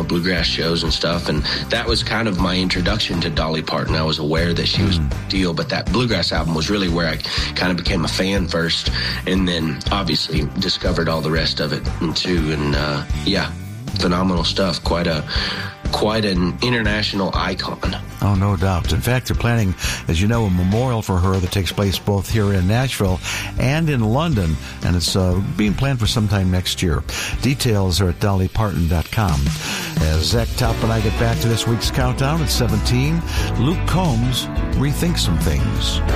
bluegrass shows and stuff. And that was kind of my introduction to Dolly Parton. I was aware that she was a deal, but that bluegrass album was really where I kind of became a fan first, and then obviously discovered all the rest of it too. And phenomenal stuff. Quite an international icon. Oh, no doubt. In fact, they're planning, as you know, a memorial for her that takes place both here in Nashville and in London, and it's being planned for sometime next year. Details are at dollyparton.com. As Zach Top and I get back to this week's countdown at 17, Luke Combs rethinks some things.